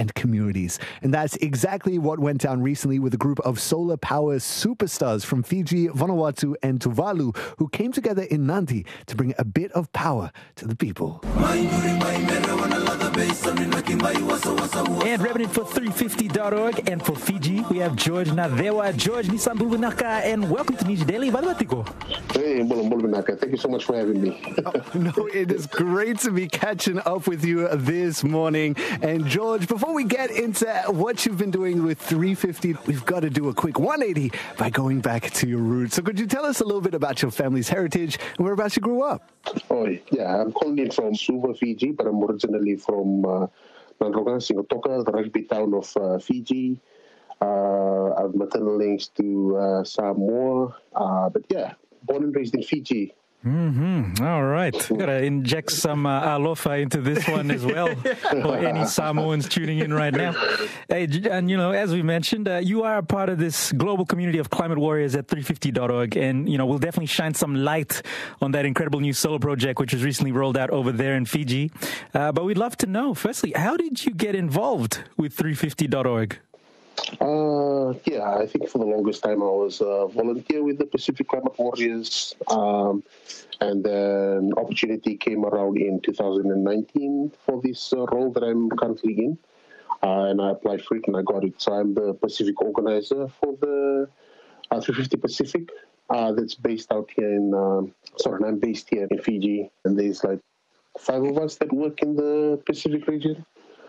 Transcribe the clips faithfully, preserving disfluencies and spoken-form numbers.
and communities. And that's exactly what went down recently with a group of solar power superstars from Fiji, Vanuatu, and Tuvalu who came together in Nadi to bring a bit of power to the people. And repping it for three fifty dot org and for Fiji, we have George Nadewa. George, Nisambulunaka, and welcome to Niche Daily. Hey, Mbulunaka. Thank you so much for having me. Oh, no, it is great to be catching up with you this morning. And George, before we get into what you've been doing with three fifty, we've got to do a quick one eighty by going back to your roots. So could you tell us a little bit about your family's heritage and whereabouts you grew up? Oh, yeah. I'm calling in from Suva, Fiji, but I'm originally from uh, Nanroga, Singotoka, the rugby town of uh, Fiji. Uh, I have maternal links to uh, Samoa. Uh, but yeah, born and raised in Fiji. Mm-hmm. All right. Got to inject some uh, alofa into this one as well for any Samoans tuning in right now. Hey, and, you know, as we mentioned, uh, you are a part of this global community of climate warriors at three fifty dot org. And, you know, we'll definitely shine some light on that incredible new solar project, which was recently rolled out over there in Fiji. Uh, but we'd love to know, firstly, how did you get involved with three fifty dot org? Uh, yeah, I think for the longest time I was a volunteer with the Pacific Climate Warriors. Um, and then opportunity came around in two thousand nineteen for this uh, role that I'm currently in. Uh, and I applied for it and I got it. So I'm the Pacific organizer for the uh, three fifty Pacific uh, that's based out here in, um, sorry, I'm based here in Fiji. And there's like five of us that work in the Pacific region.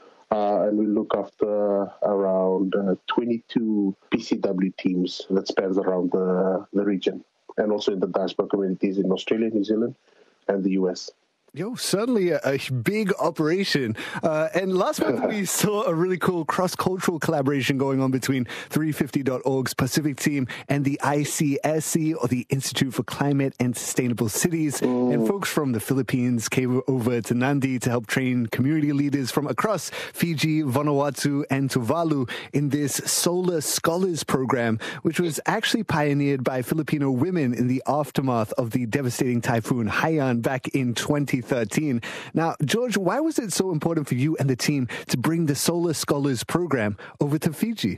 Uh, and we look after around uh, twenty-two P C W teams that spans around the, the region, and also in the diaspora communities in Australia, New Zealand, and the U S. Yo, certainly a, a big operation. Uh, and last month we saw a really cool cross-cultural collaboration going on between three fifty dot org's Pacific team and the I C S C, or the Institute for Climate and Sustainable Cities. Mm. And folks from the Philippines came over to Nadi to help train community leaders from across Fiji, Vanuatu, and Tuvalu in this Solar Scholars Program, which was actually pioneered by Filipino women in the aftermath of the devastating typhoon Haiyan back in twenty thirteen. Now, George, why was it so important for you and the team to bring the Solar Scholars Program over to Fiji?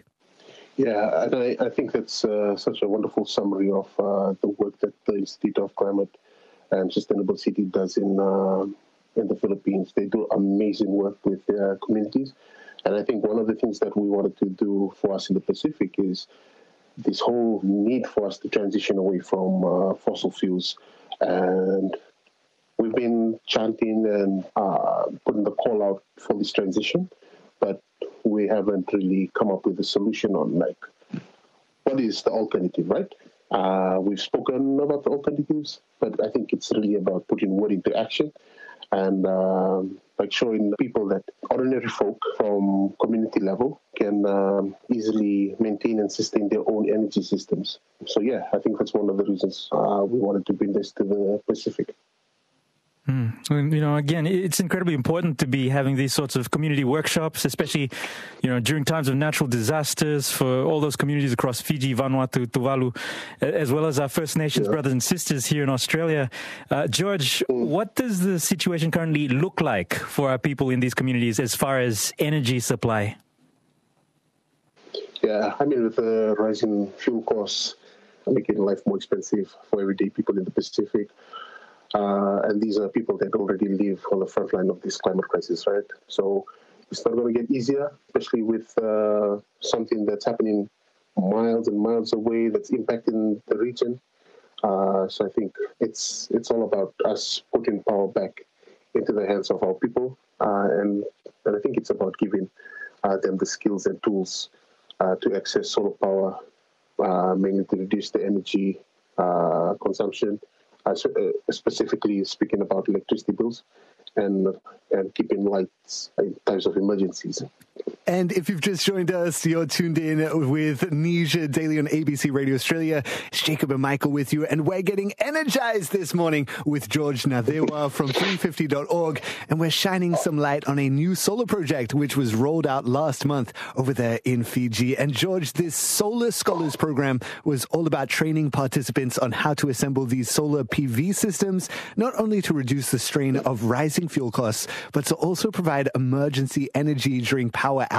Yeah, and I, I think that's uh, such a wonderful summary of uh, the work that the Institute of Climate and Sustainable City does in uh, in the Philippines. They do amazing work with their communities. And I think one of the things that we wanted to do for us in the Pacific is this whole need for us to transition away from uh, fossil fuels. And we've been chanting and uh, putting the call out for this transition, but we haven't really come up with a solution on, like, what is the alternative, right? Uh, we've spoken about the alternatives, but I think it's really about putting word into action and um, like showing people that ordinary folk from community level can um, easily maintain and sustain their own energy systems. So yeah, I think that's one of the reasons uh, we wanted to bring this to the Pacific. Hmm. You know, again, it's incredibly important to be having these sorts of community workshops, especially, you know, during times of natural disasters for all those communities across Fiji, Vanuatu, Tuvalu, as well as our First Nations yeah. brothers and sisters here in Australia. Uh, George, mm. what does the situation currently look like for our people in these communities as far as energy supply? Yeah, I mean, with the rising fuel costs, making life more expensive for everyday people in the Pacific. Uh, and these are people that already live on the front line of this climate crisis, right? So it's not going to get easier, especially with uh, something that's happening miles and miles away that's impacting the region. Uh, so I think it's it's all about us putting power back into the hands of our people. Uh, and, and I think it's about giving uh, them the skills and tools uh, to access solar power, uh, mainly to reduce the energy uh, consumption. Uh, so, uh, specifically speaking about electricity bills and and keeping lights in times of emergencies. And if you've just joined us, you're tuned in with Niche Daily on A B C Radio Australia. It's Jacob and Michael with you, and we're getting energized this morning with George Nadewa from three fifty dot org, and we're shining some light on a new solar project which was rolled out last month over there in Fiji. And George, this Solar Scholars Program was all about training participants on how to assemble these solar P V systems, not only to reduce the strain of rising fuel costs, but to also provide emergency energy during power